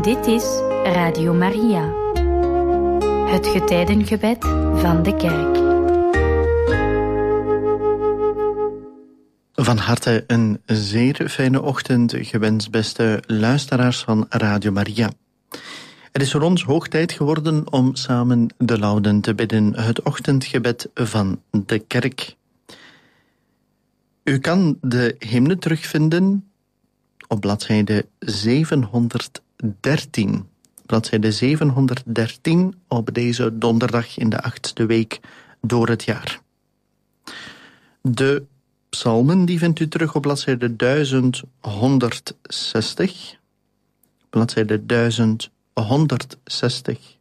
Dit is Radio Maria, het getijdengebed van de kerk. Van harte een zeer fijne ochtend gewenst, beste luisteraars van Radio Maria. Het is voor ons hoog tijd geworden om samen de Lauden te bidden, het ochtendgebed van de kerk. U kan de hymne terugvinden op bladzijde 713. Bladzijde 713 op deze donderdag in de 8e week door het jaar. De psalmen die vindt u terug op bladzijde 1160. Bladzijde 1160.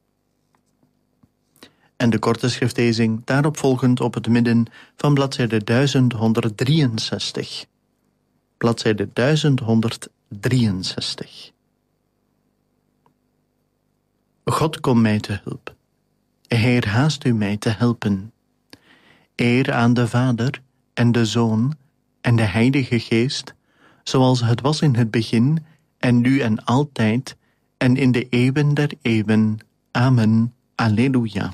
En de korte schriftlezing daarop volgend op het midden van bladzijde 1163. Bladzijde 1163. God, kom mij te hulp. Heer, haast u mij te helpen. Eer aan de Vader en de Zoon en de Heilige Geest, zoals het was in het begin en nu en altijd en in de eeuwen der eeuwen. Amen. Alleluia.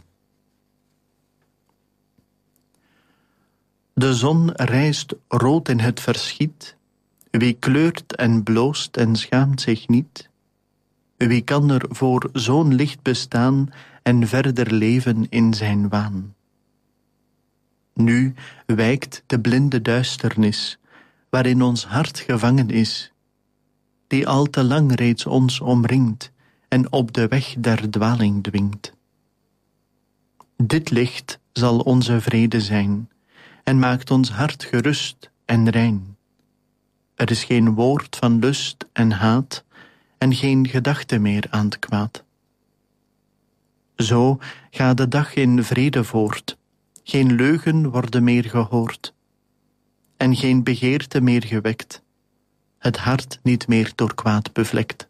De zon rijst rood in het verschiet. Wie kleurt en bloost en schaamt zich niet? Wie kan er voor zo'n licht bestaan en verder leven in zijn waan? Nu wijkt de blinde duisternis, waarin ons hart gevangen is, die al te lang reeds ons omringt en op de weg der dwaling dwingt. Dit licht zal onze vrede zijn en maakt ons hart gerust en rein. Er is geen woord van lust en haat en geen gedachte meer aan het kwaad. Zo gaat de dag in vrede voort, geen leugen worden meer gehoord en geen begeerte meer gewekt, het hart niet meer door kwaad bevlekt.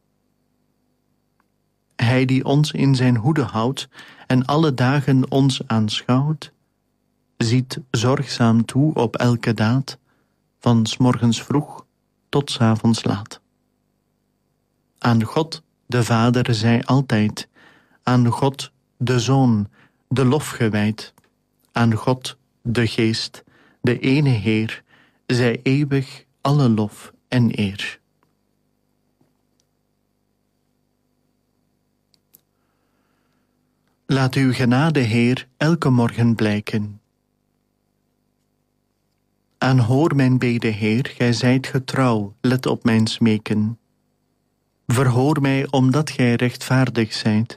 Hij die ons in zijn hoede houdt en alle dagen ons aanschouwt, ziet zorgzaam toe op elke daad, van 's morgens vroeg tot 's avonds laat. Aan God de Vader zij altijd, aan God de Zoon de lof gewijd, aan God de Geest, de ene Heer, zij eeuwig alle lof en eer. Laat uw genade, Heer, elke morgen blijken. Aanhoor mijn bede, Heer, gij zijt getrouw, let op mijn smeken. Verhoor mij, omdat gij rechtvaardig zijt.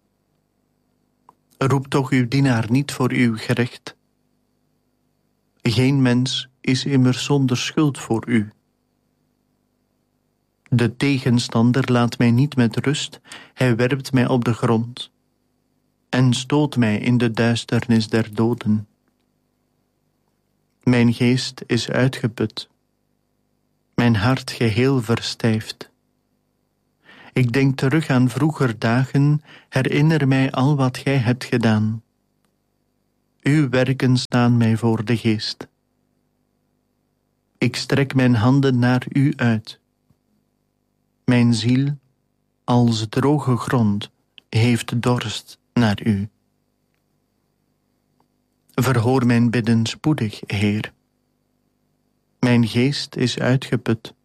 Roep toch uw dienaar niet voor uw gerecht. Geen mens is immers zonder schuld voor u. De tegenstander laat mij niet met rust, hij werpt mij op de grond en stoot mij in de duisternis der doden. Mijn geest is uitgeput, mijn hart geheel verstijfd. Ik denk terug aan vroeger dagen, herinner mij al wat gij hebt gedaan. Uw werken staan mij voor de geest. Ik strek mijn handen naar u uit. Mijn ziel, als droge grond, heeft dorst naar u. Verhoor mijn bidden spoedig, Heer. Mijn geest is uitgeput.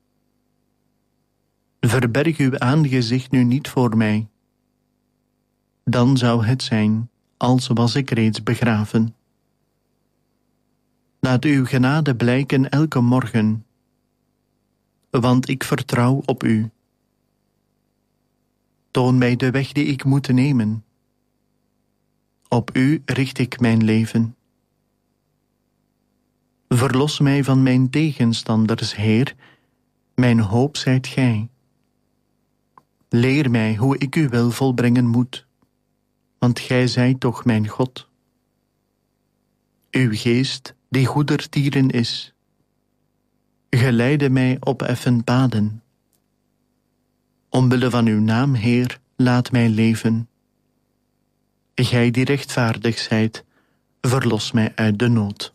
Verberg uw aangezicht nu niet voor mij. Dan zou het zijn, als was ik reeds begraven. Laat uw genade blijken elke morgen, want ik vertrouw op u. Toon mij de weg die ik moet nemen. Op u richt ik mijn leven. Verlos mij van mijn tegenstanders, Heer, mijn hoop zijt gij. Leer mij hoe ik uw wil volbrengen moet, want gij zijt toch mijn God. Uw geest, die goedertieren is, geleide mij op effen paden. Omwille van uw naam, Heer, laat mij leven. Gij die rechtvaardig zijt, verlos mij uit de nood.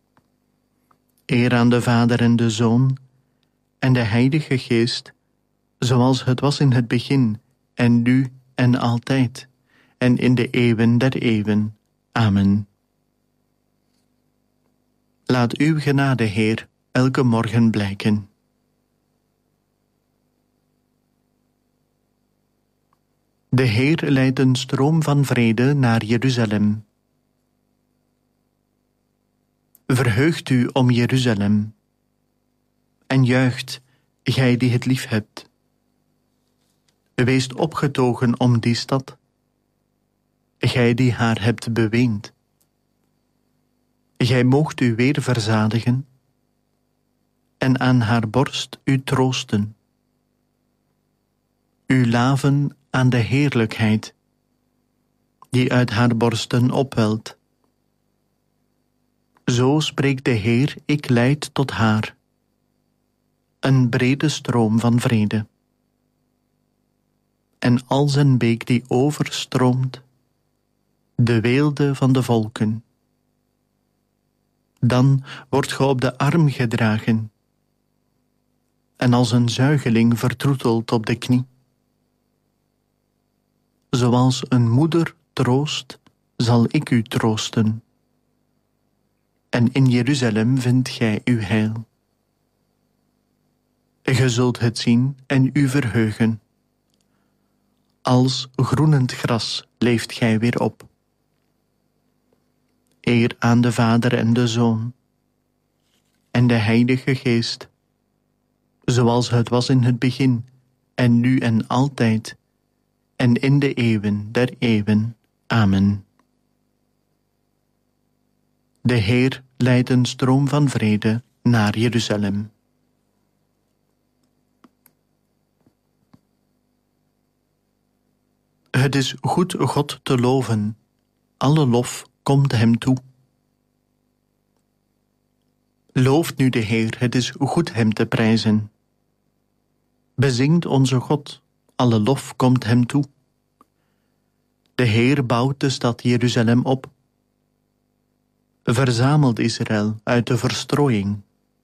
Eer aan de Vader en de Zoon en de Heilige Geest, zoals het was in het begin, en nu en altijd, en in de eeuwen der eeuwen. Amen. Laat uw genade, Heer, elke morgen blijken. De Heer leidt een stroom van vrede naar Jeruzalem. Verheugt u om Jeruzalem en juicht, gij die het lief hebt. Weest opgetogen om die stad, gij die haar hebt beweend. Gij moogt u weer verzadigen en aan haar borst u troosten. U laven aan de heerlijkheid die uit haar borsten opwelt. Zo spreekt de Heer, ik leid tot haar een brede stroom van vrede. En als een beek die overstroomt de weelde van de volken. Dan wordt ge op de arm gedragen en als een zuigeling vertroeteld op de knie. Zoals een moeder troost, zal ik u troosten. En in Jeruzalem vindt gij uw heil. Ge zult het zien en u verheugen. Als groenend gras leeft gij weer op. Eer aan de Vader en de Zoon en de Heilige Geest, zoals het was in het begin, en nu en altijd, en in de eeuwen der eeuwen. Amen. De Heer leidt een stroom van vrede naar Jeruzalem. Het is goed God te loven, alle lof komt hem toe. Looft nu de Heer, het is goed hem te prijzen. Bezingt onze God, alle lof komt hem toe. De Heer bouwt de stad Jeruzalem op. Verzamelt Israël uit de verstrooiing.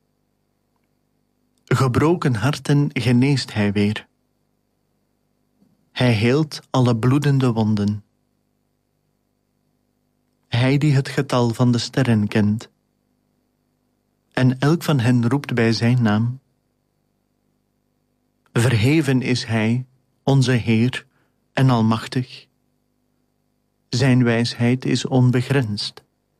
Gebroken harten geneest hij weer. Hij heelt alle bloedende wonden. Hij die het getal van de sterren kent. En elk van hen roept bij zijn naam. Verheven is hij, onze Heer, en almachtig. Zijn wijsheid is onbegrensd.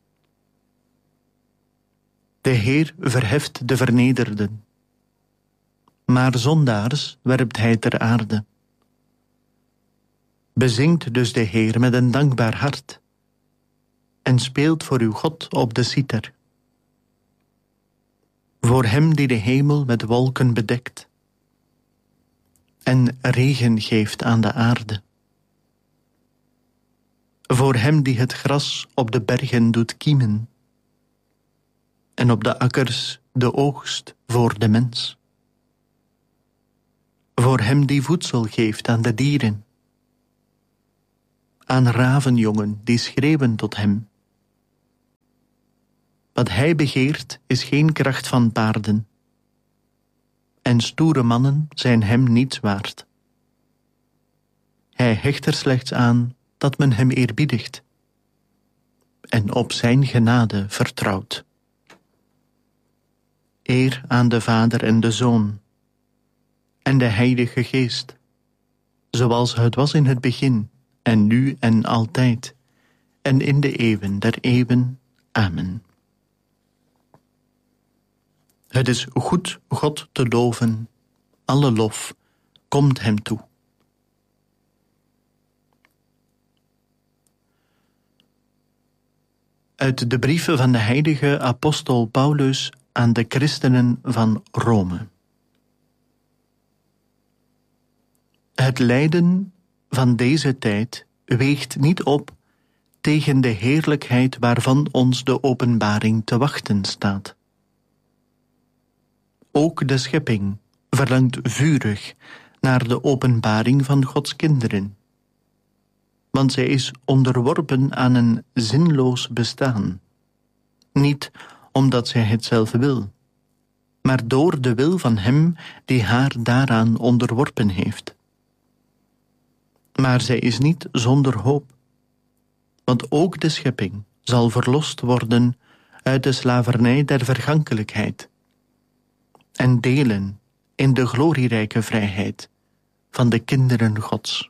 De Heer verheft de vernederden, maar zondaars werpt hij ter aarde. Bezingt dus de Heer met een dankbaar hart en speelt voor uw God op de citer. Voor hem die de hemel met wolken bedekt en regen geeft aan de aarde. Voor hem die het gras op de bergen doet kiemen en op de akkers de oogst voor de mens. Voor hem die voedsel geeft aan de dieren, aan ravenjongen die schreeuwen tot hem. Wat hij begeert is geen kracht van paarden, en stoere mannen zijn hem niets waard. Hij hecht er slechts aan dat men hem eerbiedigt en op zijn genade vertrouwt. Eer aan de Vader en de Zoon en de Heilige Geest, zoals het was in het begin, en nu en altijd, en in de eeuwen der eeuwen. Amen. Het is goed God te loven, alle lof komt hem toe. Uit de brieven van de heilige apostel Paulus aan de christenen van Rome. Het lijden van deze tijd weegt niet op tegen de heerlijkheid waarvan ons de openbaring te wachten staat. Ook de schepping verlangt vurig naar de openbaring van Gods kinderen, want zij is onderworpen aan een zinloos bestaan, niet omdat zij het zelf wil, maar door de wil van hem die haar daaraan onderworpen heeft. Maar zij is niet zonder hoop, want ook de schepping zal verlost worden uit de slavernij der vergankelijkheid en delen in de glorierijke vrijheid van de kinderen Gods.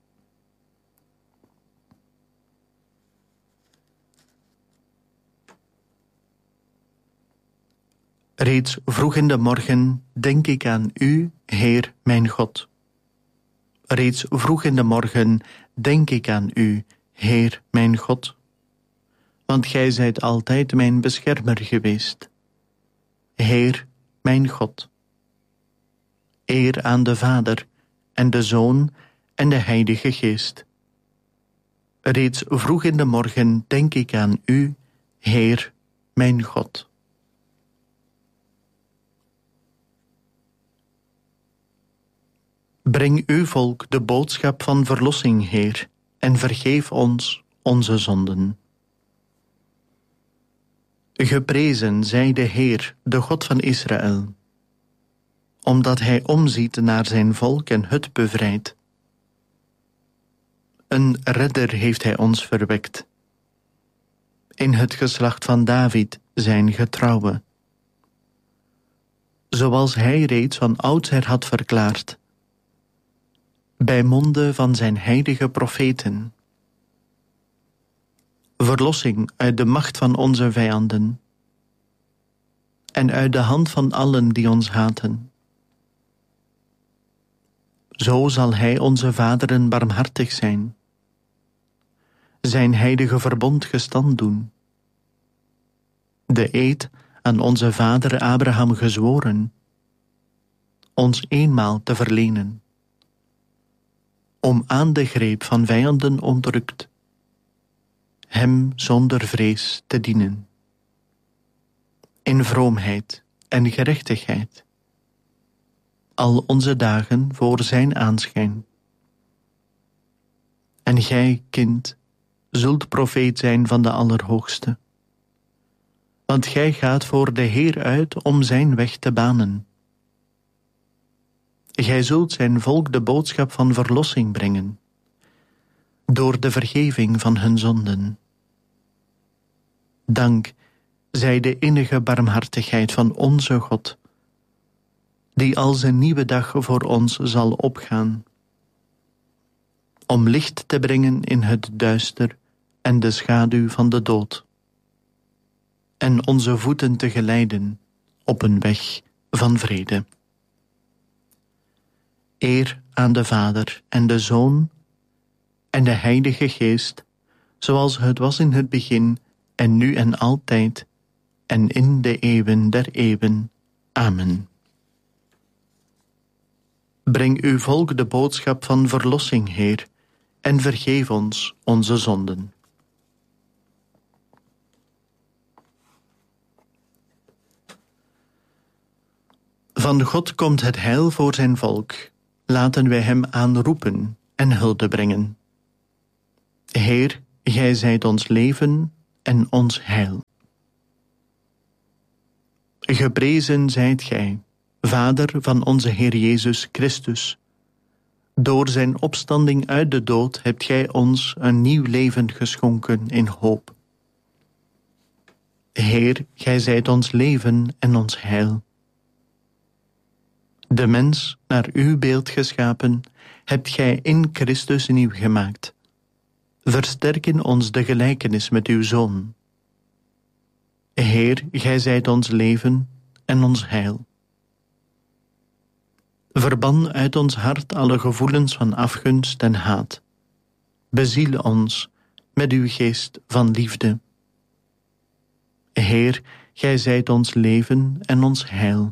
Reeds vroeg in de morgen denk ik aan u, Heer mijn God. Reeds vroeg in de morgen denk ik aan u, Heer mijn God. Want gij zijt altijd mijn beschermer geweest. Heer mijn God. Eer aan de Vader en de Zoon en de Heilige Geest. Reeds vroeg in de morgen denk ik aan u, Heer mijn God. Breng uw volk de boodschap van verlossing, Heer, en vergeef ons onze zonden. Geprezen zij de Heer, de God van Israël, omdat hij omziet naar zijn volk en het bevrijdt. Een redder heeft hij ons verwekt, in het geslacht van David, zijn getrouwe. Zoals hij reeds van oudsher had verklaard, bij monde van zijn heilige profeten. Verlossing uit de macht van onze vijanden en uit de hand van allen die ons haten. Zo zal hij onze vaderen barmhartig zijn, zijn heilige verbond gestand doen, de eed aan onze vader Abraham gezworen, ons eenmaal te verlenen, om aan de greep van vijanden onderdrukt, hem zonder vrees te dienen, in vroomheid en gerechtigheid, al onze dagen voor zijn aanschijn. En gij, kind, zult profeet zijn van de Allerhoogste, want gij gaat voor de Heer uit om zijn weg te banen. Gij zult zijn volk de boodschap van verlossing brengen, door de vergeving van hun zonden. Dank zij de innige barmhartigheid van onze God, die als een nieuwe dag voor ons zal opgaan, om licht te brengen in het duister en de schaduw van de dood, en onze voeten te geleiden op een weg van vrede. Eer aan de Vader en de Zoon en de Heilige Geest, zoals het was in het begin en nu en altijd en in de eeuwen der eeuwen. Amen. Breng uw volk de boodschap van verlossing, Heer, en vergeef ons onze zonden. Van God komt het heil voor zijn volk. Laten wij hem aanroepen en hulde brengen. Heer, gij zijt ons leven en ons heil. Geprezen zijt gij, Vader van onze Heer Jezus Christus. Door zijn opstanding uit de dood hebt gij ons een nieuw leven geschonken in hoop. Heer, gij zijt ons leven en ons heil. De mens, naar uw beeld geschapen, hebt gij in Christus nieuw gemaakt. Versterk in ons de gelijkenis met uw Zoon. Heer, gij zijt ons leven en ons heil. Verban uit ons hart alle gevoelens van afgunst en haat. Beziel ons met uw geest van liefde. Heer, gij zijt ons leven en ons heil.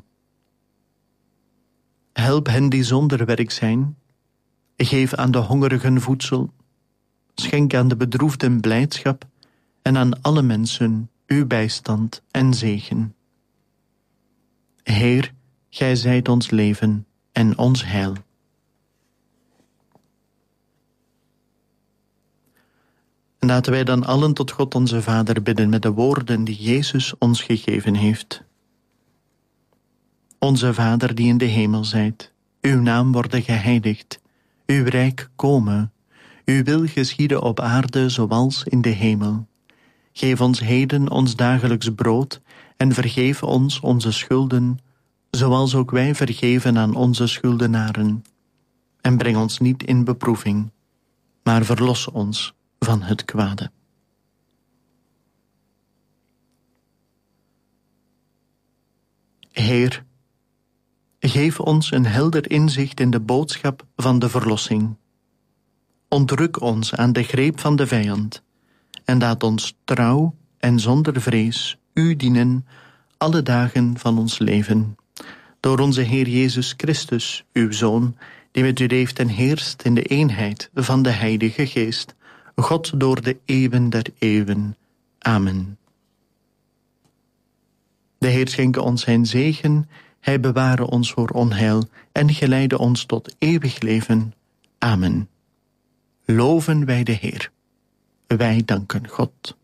Help hen die zonder werk zijn. Geef aan de hongerigen voedsel. Schenk aan de bedroefden blijdschap en aan alle mensen uw bijstand en zegen. Heer, gij zijt ons leven en ons heil. Laten wij dan allen tot God onze Vader bidden met de woorden die Jezus ons gegeven heeft. Onze Vader die in de hemel zijt, uw naam worden geheiligd, uw rijk komen, uw wil geschieden op aarde zoals in de hemel. Geef ons heden ons dagelijks brood en vergeef ons onze schulden, zoals ook wij vergeven aan onze schuldenaren. En breng ons niet in beproeving, maar verlos ons van het kwade. Heer, geef ons een helder inzicht in de boodschap van de verlossing. Ontruk ons aan de greep van de vijand en laat ons trouw en zonder vrees u dienen alle dagen van ons leven. Door onze Heer Jezus Christus, uw Zoon, die met u leeft en heerst in de eenheid van de Heilige Geest, God door de eeuwen der eeuwen. Amen. De Heer schenke ons zijn zegen, hij beware ons voor onheil en geleide ons tot eeuwig leven. Amen. Loven wij de Heer. Wij danken God.